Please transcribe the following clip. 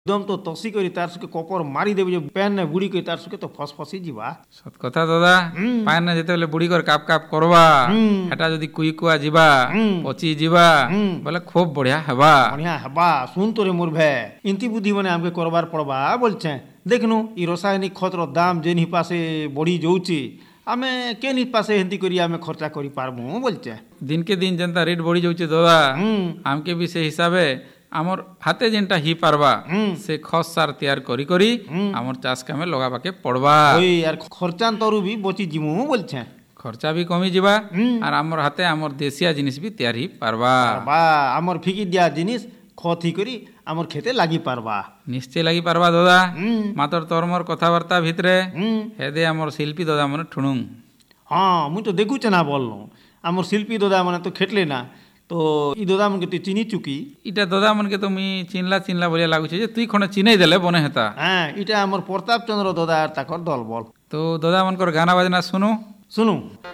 एकदम तो तसी करी तार सुके कपर मारी देबे जो पैन ने बुड़ी करी तार सुके तो फसफसी जीवा। সত কথা দাদা পায় না যেতেবেলে বুড়ি করে কাপ কাপ করবা হেটা যদি কুই কুয়া ଯିବା পচি ଯିବା বলে খুব বঢ়িয়া হেবা। बढ़िया हबा सुन तो रे मोर भे इंती बुद्धि मने हमके करबार पड़बा बोलछे। देखनु ई रासायनिक खतर दाम जेन ही पासे बढ़ी जाउची आमे केन ही पासे हेंती करी आमे खर्चा करी पारबो बोलछे। दिन के दिन जनता रेट बढ़ी जाउची दादा हमके भी से हिसाबे आमर हाथे जेनटा ही पारबा से खस सार तैयार करी करी आमर चाष कामे लगाबाके पड़बा। ओई यार खर्चान तरू भी बची जिमु बोलछे। खर्चा भी कमी जीवा और आमर हाथे आमर देसिया जिनिस भी तैयार ही पारबा। बा आमर फिकी दिया जिनिस खथी करी आमर खेते लागि पारबा। निश्चय लागि पारबा दादा मात्र तोर मोर कथाबार्ता भितरे हेदे आमर शिल्पी दादा मने ठुणुंग। हाँ मुई तो देखुचे ना बोलनो आमर शिल्पी दादा मने तो खेटले ना तो ई दादा मन के तु चिनी चुकी इटा दादा मन के तो मी चिनला चिनला बोलिया लागुचे जे तुई खणे चिनै देले बने हेता। हाँ इटा आमर प्रताप चंद्र दादा ताकर दल बल। तो दादा मनकर गाना बाजना सुनु सुनु।